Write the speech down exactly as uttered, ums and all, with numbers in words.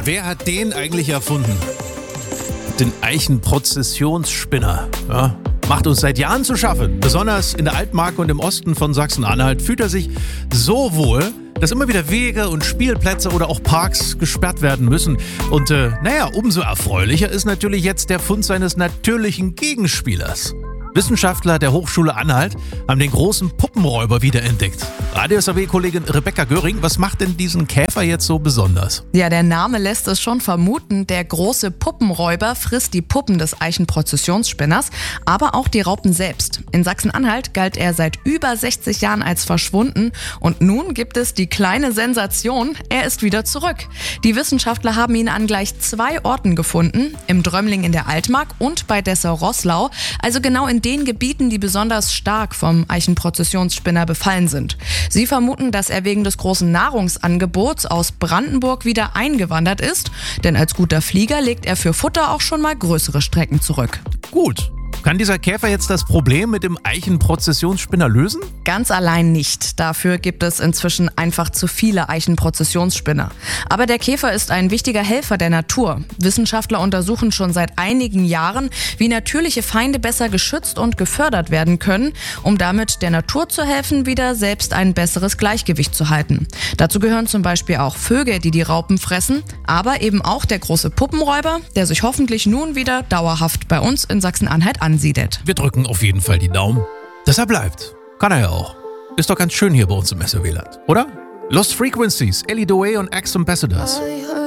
wer hat den eigentlich erfunden? Den Eichenprozessionsspinner. Ja, macht uns seit Jahren zu schaffen. Besonders in der Altmark und im Osten von Sachsen-Anhalt fühlt er sich so wohl, dass immer wieder Wege und Spielplätze oder auch Parks gesperrt werden müssen. Und äh, naja, umso erfreulicher ist natürlich jetzt der Fund seines natürlichen Gegenspielers. Wissenschaftler der Hochschule Anhalt haben den großen Puppenräuber wiederentdeckt. Radio S A W-Kollegin Rebecca Göring, was macht denn diesen Käfer jetzt so besonders? Ja, der Name lässt es schon vermuten, der große Puppenräuber frisst die Puppen des Eichenprozessionsspinners, aber auch die Raupen selbst. In Sachsen-Anhalt galt er seit über sechzig Jahren als verschwunden und nun gibt es die kleine Sensation, er ist wieder zurück. Die Wissenschaftler haben ihn an gleich zwei Orten gefunden, im Drömling in der Altmark und bei Dessau-Roßlau, also genau in den Gebieten, die besonders stark vom Eichenprozessionsspinner befallen sind. Sie vermuten, dass er wegen des großen Nahrungsangebots aus Brandenburg wieder eingewandert ist, denn als guter Flieger legt er für Futter auch schon mal größere Strecken zurück. Gut. Kann dieser Käfer jetzt das Problem mit dem Eichenprozessionsspinner lösen? Ganz allein nicht. Dafür gibt es inzwischen einfach zu viele Eichenprozessionsspinner. Aber der Käfer ist ein wichtiger Helfer der Natur. Wissenschaftler untersuchen schon seit einigen Jahren, wie natürliche Feinde besser geschützt und gefördert werden können, um damit der Natur zu helfen, wieder selbst ein besseres Gleichgewicht zu halten. Dazu gehören zum Beispiel auch Vögel, die die Raupen fressen, aber eben auch der große Puppenräuber, der sich hoffentlich nun wieder dauerhaft bei uns in Sachsen-Anhalt ansieht. Wir drücken auf jeden Fall die Daumen, dass er bleibt. Kann er ja auch. Ist doch ganz schön hier bei uns im S R W-Land, oder? Lost Frequencies, Ellie Doe und Ex Ambassadors.